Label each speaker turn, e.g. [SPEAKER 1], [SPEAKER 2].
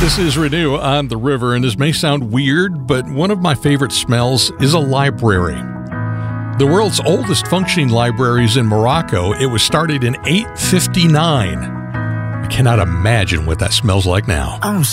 [SPEAKER 1] This is Renew on the River, and this may sound weird, but one of my favorite smells is a library. The world's oldest functioning library is in Morocco. It was started in 859. I cannot imagine what that smells like now.
[SPEAKER 2] I'm